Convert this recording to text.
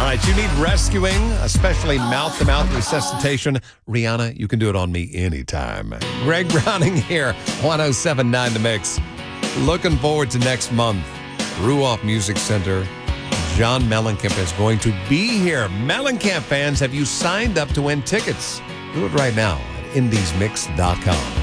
right, you need rescuing, especially mouth-to-mouth resuscitation. Rihanna, you can do it on me anytime. Greg Browning here, 107.9 The Mix. Looking forward to next month. Ruoff Music Center. John Mellencamp is going to be here. Mellencamp fans, have you signed up to win tickets? Do it right now at indiesmix.com.